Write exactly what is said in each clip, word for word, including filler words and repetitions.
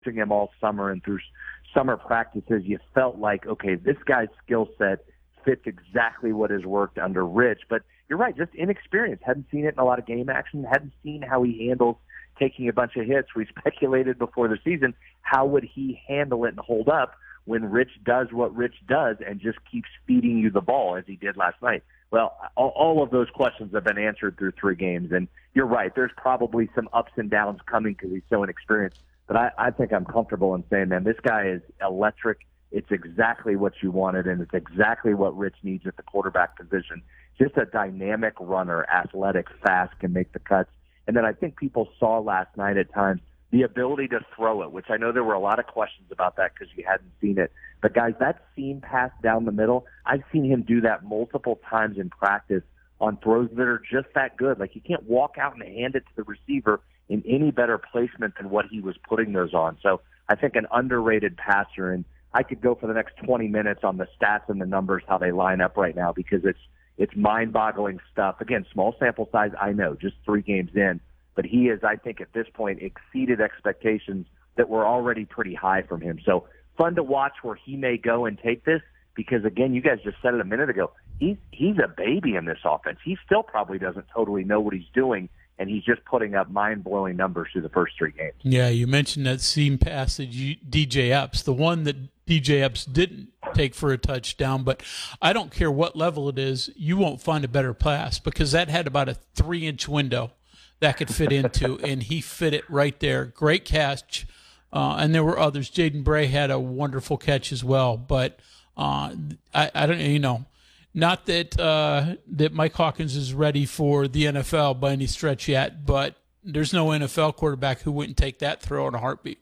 him all summer and through summer practices, you felt like, okay, this guy's skill set fits exactly what has worked under Rich. But you're right, just inexperienced. Hadn't seen it in a lot of game action. Hadn't seen how he handles taking a bunch of hits. We speculated before the season, how would he handle it and hold up when Rich does what Rich does and just keeps feeding you the ball as he did last night? Well, all, all of those questions have been answered through three games. And you're right, there's probably some ups and downs coming because he's so inexperienced. But I, I think I'm comfortable in saying, man, this guy is electric. It's exactly what you wanted, and it's exactly what Rich needs at the quarterback position. Just a dynamic runner, athletic, fast, can make the cuts. And then I think people saw last night at times the ability to throw it, which I know there were a lot of questions about that because you hadn't seen it. But, guys, that seam pass down the middle, I've seen him do that multiple times in practice on throws that are just that good. Like, you can't walk out and hand it to the receiver in any better placement than what he was putting those on. So I think an underrated passer, and I could go for the next twenty minutes on the stats and the numbers, how they line up right now, because it's it's mind-boggling stuff. Again, small sample size, I know, just three games in. But he is, I think, at this point, exceeded expectations that were already pretty high from him. So fun to watch where he may go and take this because, again, you guys just said it a minute ago, he's, he's a baby in this offense. He still probably doesn't totally know what he's doing, and he's just putting up mind-blowing numbers through the first three games. Yeah, you mentioned that seam pass to D J Epps, the one that D J Epps didn't take for a touchdown, but I don't care what level it is, you won't find a better pass because that had about a three-inch window that could fit into, and he fit it right there. Great catch, uh, and there were others. Jaden Bray had a wonderful catch as well, but uh, I, I don't, you know, not that uh, that Mike Hawkins is ready for the N F L by any stretch yet, but there's no N F L quarterback who wouldn't take that throw in a heartbeat.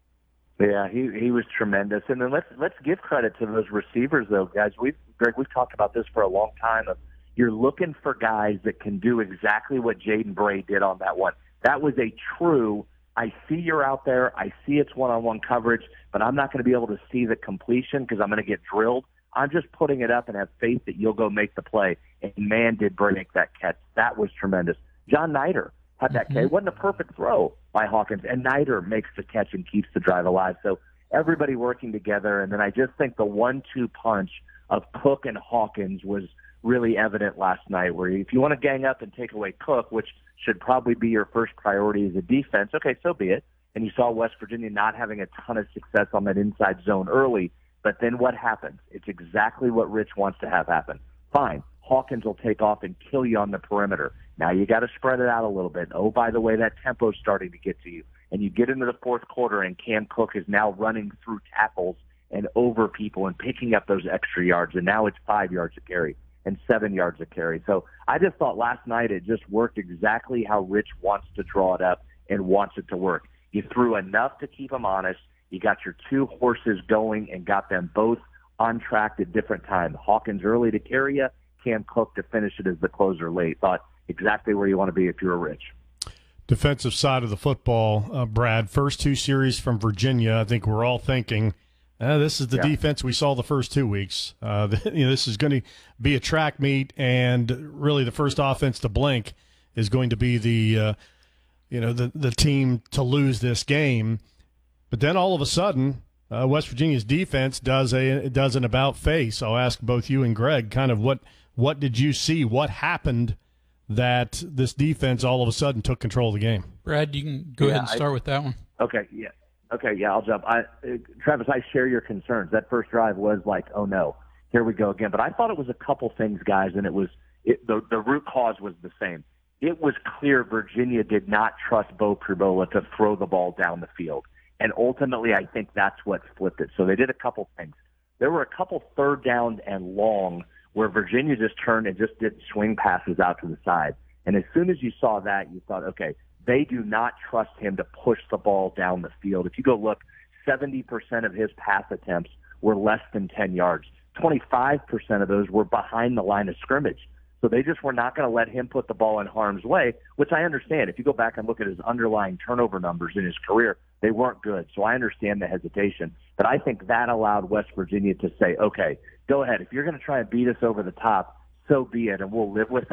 Yeah, he he was tremendous. And then let's let's give credit to those receivers, though, guys. We've Greg, we've talked about this for a long time. Of you're looking for guys that can do exactly what Jaden Bray did on that one. That was a true. I see you're out there. I see it's one-on-one coverage, but I'm not going to be able to see the completion because I'm going to get drilled. I'm just putting it up and have faith that you'll go make the play. And man, did Bray make that catch. That was tremendous. John Nider had that catch. It wasn't a perfect throw by Hawkins, and Nider makes the catch and keeps the drive alive. So everybody working together, and then I just think the one two punch of Cook and Hawkins was really evident last night, where if you want to gang up and take away Cook, which should probably be your first priority as a defense, okay, so be it. And you saw West Virginia not having a ton of success on that inside zone early, but then what happens? It's exactly what Rich wants to have happen. Fine, Hawkins will take off and kill you on the perimeter. Now you got to spread it out a little bit. Oh, by the way, that tempo's starting to get to you. And you get into the fourth quarter, and Cam Cook is now running through tackles and over people and picking up those extra yards, and now it's five yards a carry and seven yards a carry. So I just thought last night it just worked exactly how Rich wants to draw it up and wants it to work. You threw enough to keep him honest. You got your two horses going and got them both on track at different times. Hawkins early to carry you, Cam Cook to finish it as the closer late. Thought exactly where you want to be if you're Rich. Defensive side of the football, uh, Brad, first two series from Virginia, I think we're all thinking, uh, this is the yeah. defense we saw the first two weeks. Uh, the, you know, this is going to be a track meet, and really the first offense to blink is going to be the, uh, you know, the, the team to lose this game. But then all of a sudden, uh, West Virginia's defense does a does an about face. I'll ask both you and Greg, kind of what what did you see? What happened that this defense all of a sudden took control of the game? Brad, you can go yeah, ahead and start I, with that one. Okay, yeah. Okay, yeah, I'll jump. I, uh, Travis, I share your concerns. That first drive was like, oh, no, here we go again. But I thought it was a couple things, guys, and it was it, the, the root cause was the same. It was clear Virginia did not trust Bo Pribula to throw the ball down the field. And ultimately, I think that's what flipped it. So they did a couple things. There were a couple third downs and long where Virginia just turned and just did swing passes out to the side. And as soon as you saw that, you thought, okay, they do not trust him to push the ball down the field. If you go look, seventy percent of his pass attempts were less than ten yards. twenty-five percent of those were behind the line of scrimmage. So they just were not going to let him put the ball in harm's way, which I understand. If you go back and look at his underlying turnover numbers in his career, they weren't good. So I understand the hesitation. But I think that allowed West Virginia to say, okay, go ahead. If you're going to try and beat us over the top, so be it, and we'll live with that.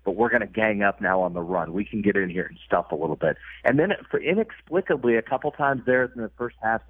but we're going to gang up now on the run. We can get in here and stuff a little bit. And then for inexplicably, a couple times there in the first half,